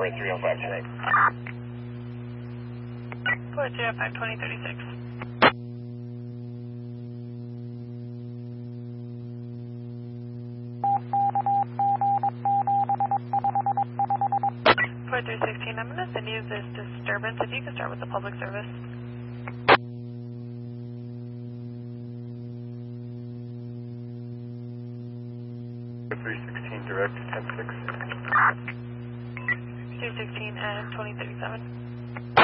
305 tonight. 405 2036. 4316, I'm going to send you this disturbance. If you can start with the public service. 316 direct 10-6. 216 and 2037.